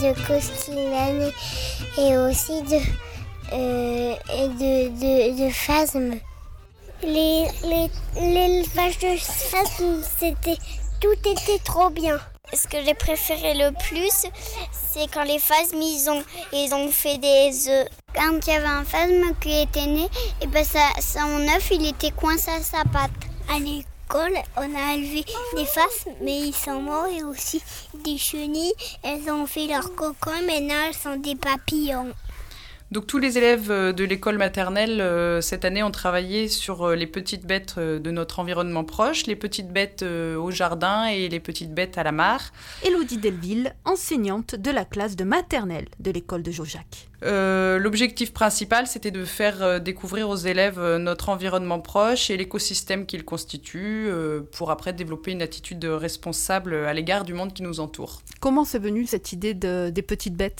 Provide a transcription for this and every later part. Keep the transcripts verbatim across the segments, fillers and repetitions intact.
de coccinelles et aussi de, euh, et de, de, de phasmes. Les, les, l'élevage de phasmes, c'était, tout était trop bien. Ce que j'ai préféré le plus, c'est quand les phasmes, ils ont, ils ont fait des œufs. Quand il y avait un phasme qui était né, et ben ça, son œuf, il était coincé à sa patte. À l'école, on a élevé des phasmes, mais ils sont morts, et aussi des chenilles. Elles ont fait leur cocon, maintenant elles sont des papillons. Donc tous les élèves de l'école maternelle euh, cette année ont travaillé sur euh, les petites bêtes euh, de notre environnement proche, les petites bêtes euh, au jardin et les petites bêtes à la mare. Élodie Delville, enseignante de la classe de maternelle de l'école de Jaujac. Euh, l'objectif principal, c'était de faire euh, découvrir aux élèves euh, notre environnement proche et l'écosystème qu'il constitue euh, pour après développer une attitude responsable à l'égard du monde qui nous entoure. Comment c'est venu cette idée de, des petites bêtes ?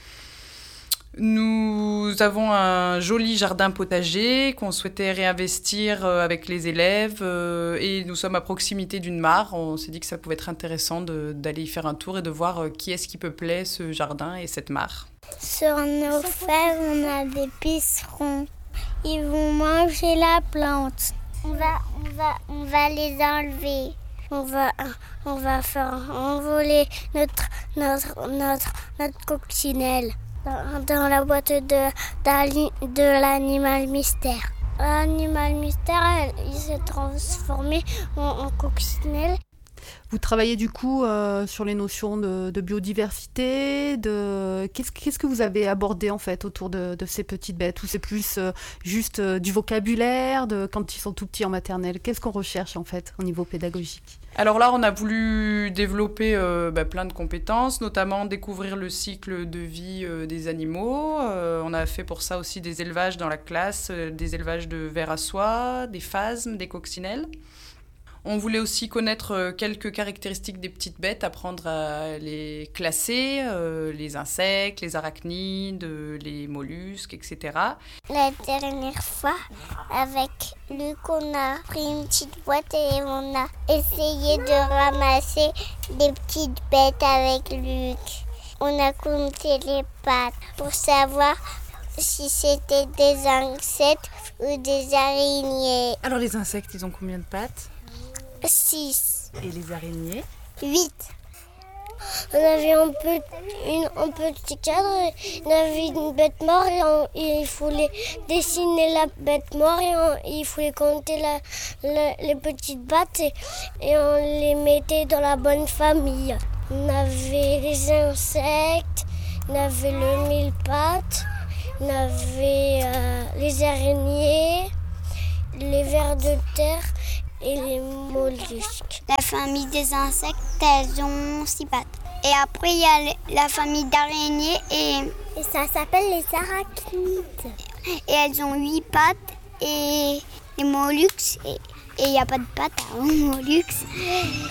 Nous avons un joli jardin potager qu'on souhaitait réinvestir avec les élèves et nous sommes à proximité d'une mare. On s'est dit que ça pouvait être intéressant de, d'aller y faire un tour et de voir qui est-ce qui peuplait ce jardin et cette mare. Sur nos feuilles, on a des pucerons. Ils vont manger la plante. On va, on va, on va les enlever. On va, on va faire envoler notre, notre, notre, notre coccinelle. Dans, dans la boîte de, de l'animal mystère. L'animal mystère, il s'est transformé en, en coccinelle. Vous travaillez du coup euh, sur les notions de, de biodiversité, de... Qu'est-ce, qu'est-ce que vous avez abordé en fait autour de, de ces petites bêtes ? Ou c'est plus euh, juste euh, du vocabulaire de, quand ils sont tout petits en maternelle ? Qu'est-ce qu'on recherche en fait au niveau pédagogique ? Alors là, on a voulu développer euh, bah, plein de compétences, notamment découvrir le cycle de vie euh, des animaux. Euh, on a fait pour ça aussi des élevages dans la classe, euh, des élevages de vers à soie, des phasmes, des coccinelles. On voulait aussi connaître quelques caractéristiques des petites bêtes, apprendre à les classer, euh, les insectes, les arachnides, les mollusques, et cetera. La dernière fois, avec Luc, on a pris une petite boîte et on a essayé de ramasser des petites bêtes avec Luc. On a compté les pattes pour savoir si c'était des insectes ou des araignées. Alors les insectes, ils ont combien de pattes ? six. Et les araignées ? huit. On avait un, peu, une, un petit cadre, on avait une bête morte et, on, et il fallait dessiner la bête morte et, on, et il fallait compter la, la, les petites pattes et, et on les mettait dans la bonne famille. On avait les insectes, on avait le mille-pattes, on avait euh, les araignées, les vers de terre et les mollusques. La famille des insectes, elles ont six pattes. Et après, il y a la famille d'araignées et... Et ça s'appelle les arachnides. Et elles ont huit pattes et les mollusques. Et il n'y a pas de pattes aux mollusques.